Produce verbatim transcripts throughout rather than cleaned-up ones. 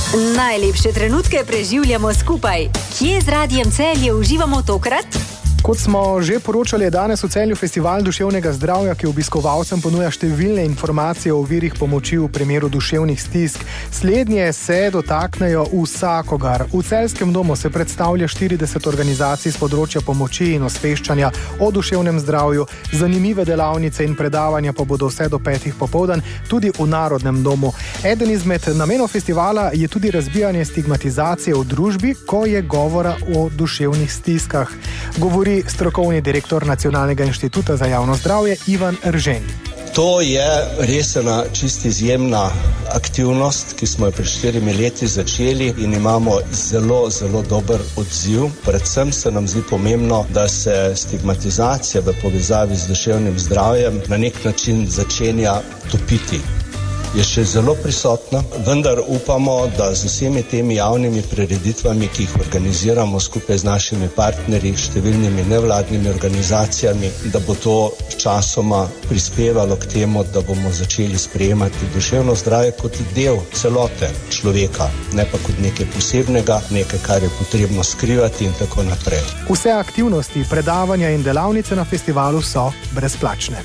Najlepše trenutke preživljamo skupaj. Kje z Radiem Celje uživamo tokrat? Kot smo že poročali, je danes v Celju festival duševnega zdravja, ki obiskovalcem ponuja številne informacije o virih pomoči v primeru duševnih stisk. Slednje se dotaknejo vsakogar. V Celjskem domu se predstavlja štirideset organizacij z področja pomoči in osveščanja o duševnem zdravju. Zanimive delavnice in predavanja pa bodo vse do petih popoldan tudi v Narodnem domu. Eden izmed namenov festivala je tudi razbijanje stigmatizacije v družbi, ko je govora o duševnih stiskah. Govori strokovni direktor Nacionalnega inštituta za javno zdravje Ivan Eržen. To je res ena čisto izjemna aktivnost, ki smo jo pred štirimi leti začeli in imamo zelo, zelo dober odziv. Predvsem se nam zdi pomembno, da se stigmatizacija v povezavi z duševnim zdravjem na nek način začenja topiti. Je še zelo prisotna, vendar upamo, da z vsemi temi javnimi prireditvami, ki jih organiziramo skupaj z našimi partnerji, številnimi nevladnimi organizacijami, da bo to časoma prispevalo k temu, da bomo začeli sprejemati duševno zdravje kot del celote človeka, ne pa kot nekaj posebnega, nekaj, kar je potrebno skrivati in tako naprej. Vse aktivnosti, predavanja in delavnice na festivalu so brezplačne.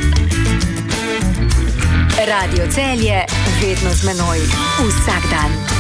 Radio Celje, vedno z menoj, vsak dan.